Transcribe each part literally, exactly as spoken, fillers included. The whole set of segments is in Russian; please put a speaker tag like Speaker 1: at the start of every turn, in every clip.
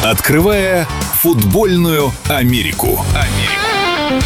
Speaker 1: Открывая футбольную Америку. Америку.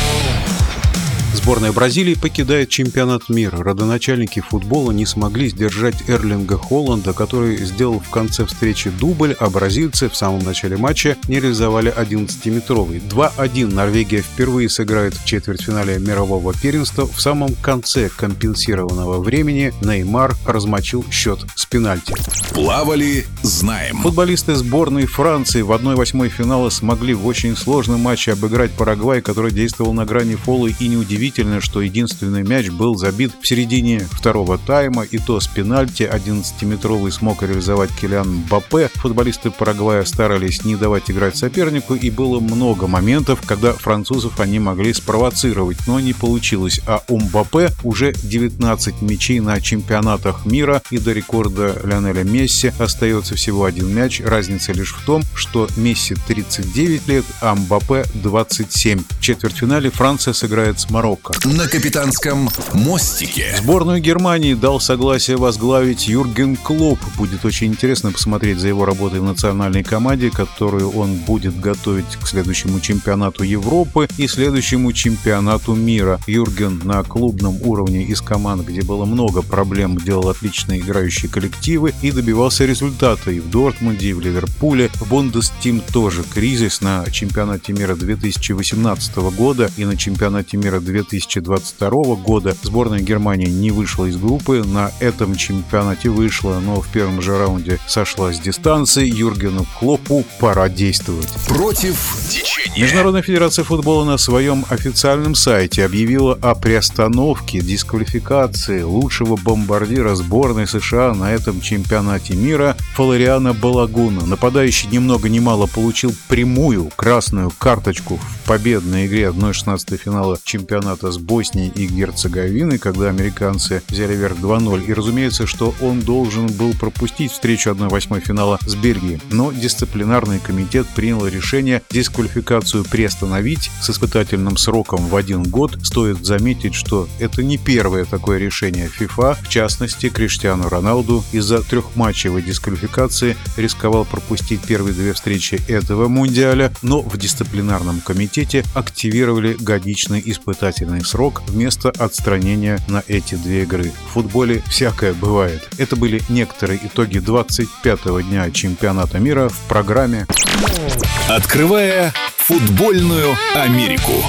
Speaker 2: Сборная Бразилии покидает чемпионат мира. Родоначальники футбола не смогли сдержать Эрлинга Холланда, который сделал в конце встречи дубль, а бразильцы в самом начале матча не реализовали одиннадцатиметровый. два один Норвегия впервые сыграет в четвертьфинале мирового первенства. В самом конце компенсированного времени Неймар размочил счет с пенальти.
Speaker 1: Плавали, знаем.
Speaker 2: Футболисты сборной Франции в одной восьмой финала смогли в очень сложном матче обыграть Парагвай, который действовал на грани фола, и неудивительно, что единственный мяч был забит в середине второго тайма, и то с пенальти. одиннадцатиметровый смог реализовать Килиан Мбаппе. Футболисты Парагвая старались не давать играть сопернику, и было много моментов, когда французов они могли спровоцировать, но не получилось. А у Мбаппе уже девятнадцать мячей на чемпионатах мира, и до рекорда Лионеля Месси остается всего один мяч. Разница лишь в том, что Месси тридцать девять лет, а Мбаппе двадцать семь. В четвертьфинале Франция сыграет с Марокко.
Speaker 1: На капитанском мостике.
Speaker 2: Сборную Германии дал согласие возглавить Юрген Клопп. Будет очень интересно посмотреть за его работой в национальной команде, которую он будет готовить к следующему чемпионату Европы и следующему чемпионату мира. Юрген на клубном уровне из команд, где было много проблем, делал отличные играющие коллективы и добивался результата и в Дортмунде, и в Ливерпуле. В Бундестим тоже кризис. На чемпионате мира две тысячи восемнадцатого года и на чемпионате мира две тысячи двадцать второго года сборная Германии не вышла из группы. На этом чемпионате вышла, но в первом же раунде сошла с дистанции. Юргену Клоппу пора действовать.
Speaker 1: Против течения.
Speaker 2: Международная федерация футбола на своем официальном сайте объявила о приостановке дисквалификации лучшего бомбардира сборной США на этом чемпионате мира Флориана Балагуна. Нападающий ни много ни мало получил прямую красную карточку в победной игре одна шестнадцатая финала чемпионата с Боснией и Герцеговиной, когда американцы взяли верх два ноль. И разумеется, что он должен был пропустить встречу одна восьмая финала с Бельгией. Но дисциплинарный комитет принял решение дисквалификацию приостановить с испытательным сроком в один год. Стоит заметить, что это не первое такое решение ФИФА. В частности, Криштиану Роналду из-за трехматчевой дисквалификации рисковал пропустить первые две встречи этого мундиаля, но в дисциплинарном комитете активировали годичный испытательный срок вместо отстранения на эти две игры. В футболе всякое бывает. Это были некоторые итоги двадцать пятого дня чемпионата мира в программе
Speaker 1: «Открывая футбольную Америку».